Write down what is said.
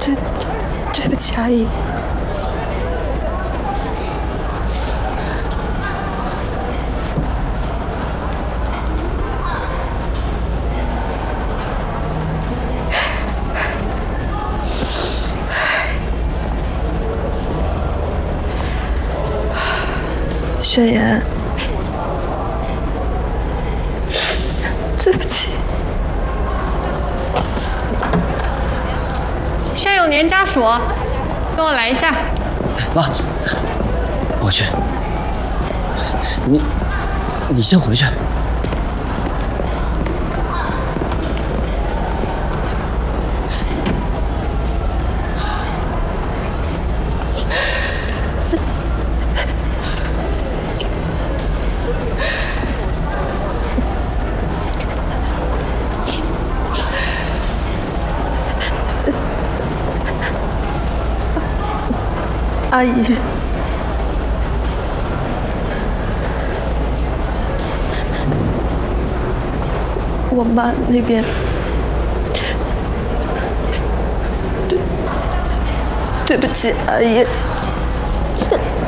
对不起，阿姨。宣言，对不起。 宣永年家属，跟我来一下。 妈，我去。你先回去。 阿姨，我妈那边，对不起，阿姨。